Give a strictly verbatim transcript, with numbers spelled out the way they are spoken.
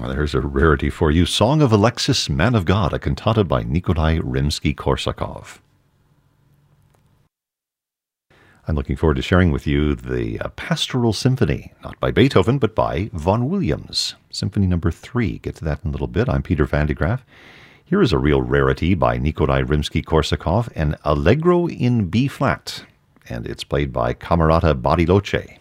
Well, there's a rarity for you. Song of Alexis, Man of God, a cantata by Nikolai Rimsky-Korsakov. I'm looking forward to sharing with you the uh, Pastoral Symphony, not by Beethoven, but by Vaughan Williams. Symphony number three. Get to that in a little bit. I'm Peter Van de Graaff. Here is a real rarity by Nikolai Rimsky-Korsakov, an Allegro in B-flat, and it's played by Camerata Bariloche.